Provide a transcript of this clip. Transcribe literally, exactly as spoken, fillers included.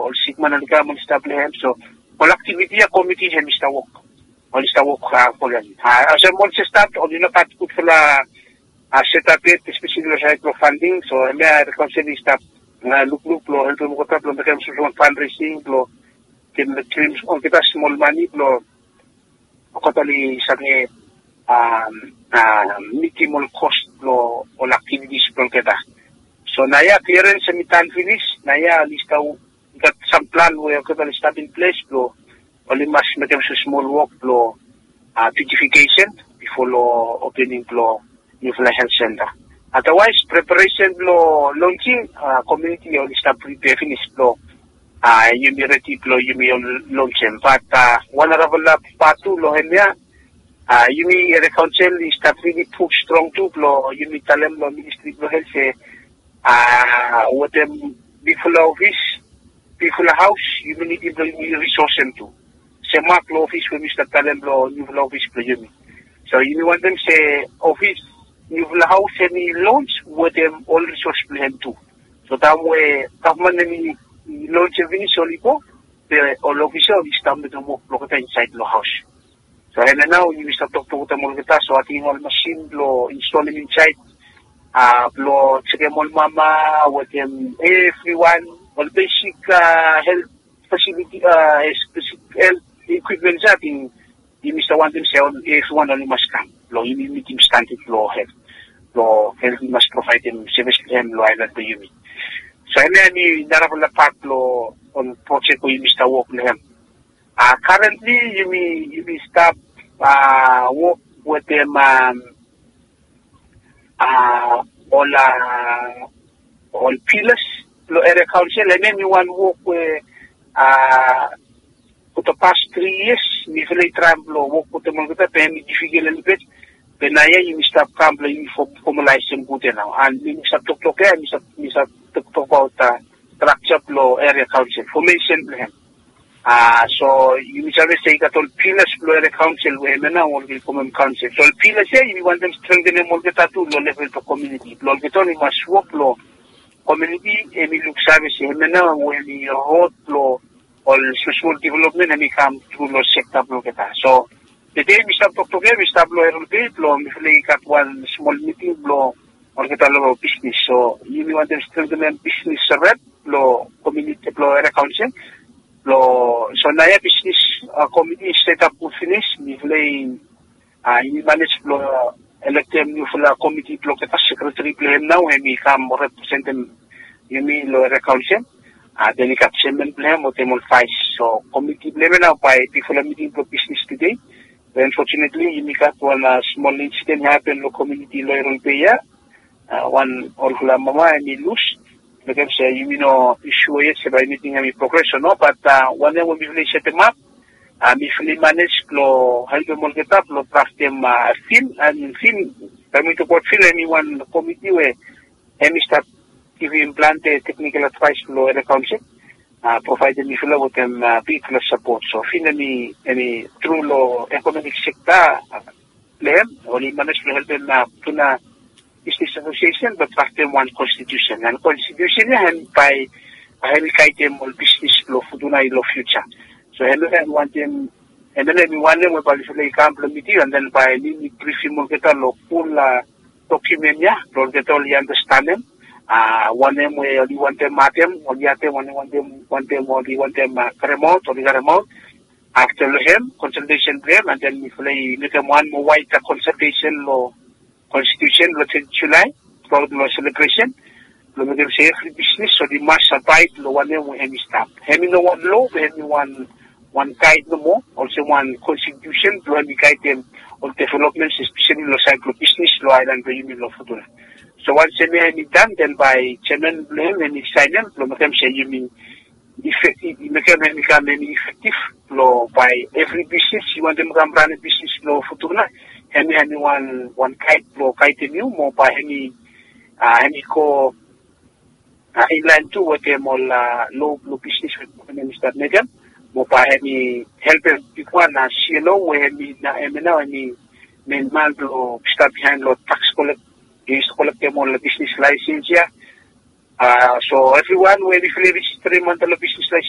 all sigma na liga mo establish so all activity a committee hem ista work all ista work ha polan ha asa mo se start on ina pat kut la a set up it especially lo funding so me a reconcile start na look look lo help mo kota lo mekem so fundraising lo kin teams on kita small money lo kota li sane um uh, minimal cost lo all activities lo kita so naya clearance semitan finish naya lista got some plan where kita start in place lo only mas mekem so small work lo uh, beautification before lo opening lo new health center. Otherwise, preparation lo launching uh, community or lista prepare finish lo uh, you may ready lo you may launching. But uh, one of the part two lo hemya uh, you may the council lista really push strong too lo you may tell them lo ministry lo health say uh, what them before office before house you may need the resource too. Say mark lo office we Mister Talem lo new office lo you may. So you may want them say office you will house any launch with them all resource plan too. So that way, government any launch eventually go, the all official is time to work look inside the house. So and now you start to talk to them so I think all machine lo installing inside, uh, lo check all mama with them everyone, all basic uh, health facility, uh, specific health equipment that in you Mister Want themselves everyone only must come. Lo you need him standing lo health. Lo health must provide them service to him lo island to you. So I mean narabla part lo on project ko you Mister work na him. Uh currently you may you may start uh work with them um uh all uh all pillars lo area council and then you want work with uh for the past three years, we really try to work with them on the payment difficult a little bit. Then I you stop completely for formalizing good now. And we start to talk here, we start we start to talk about uh, structure law area council formation plan. Ah, so you shall say that all pillars law area council we now will become council. So all pillars here, you want them strengthen them all the tattoo law level to community. Law get only must work law community. And we look service here now when we road law. All social development and we come through the sector block. So the day we start talk together, we start blow a bit blow. We got one small meeting blow or get a lot of business. So you want them strengthen them business rep blow community blow area council blow. So now business uh, committee set up to finish. We play uh you manage blow elect them new for committee blow get a secretary play now and we come represent them. You mean low area council. Uh, then we got chairman plan, what they will fight. So committee plan now by people meeting for business today. But unfortunately, we got one uh, small incident happen in the community loyal payer. Uh, one or mama and we lose. Because uh, you know issue yes about anything any progress or no. But uh, one day when we really set them up, uh, we fully manage to help them all get up, to draft them uh, film and film. I mean to put film anyone committee where any start. If we implant a technical advice to the council, uh, provide them with them uh, people support. So, if any any true law economic sector, them only manage to help them uh, to na business association, but draft them one constitution and constitution and by having guide them all business law for tonight law future. So, and then want them and then we want them about the community and then by the briefing will get a law full uh, document, yeah, don't get all understand them. Uh, one them we only want them matem, only at them, one want them, want them, only want them uh, remote, or the remote. After him, consultation them, and then we play make them one more white consultation law, constitution, let's say July, for the celebration. We make them say every business, so the must abide, the one them we have stop. Having no one law, we have one, one guide no more, also one constitution, to have guide them on developments, especially law cycle business, law island, the union law for So once they may done, then by chairman blame and sign them, to make them say you mean effective, make them become effective law by every business. You want them to run a business law for tuna. Any anyone one kite law kite new more by any uh any co uh, inland to what them all uh, low low business with Minister Megan. More by any help people na C L O where any na now any main man to start behind law tax collect. Is collect them all the business license, yeah. Uh, so everyone, when we reach three months of business license,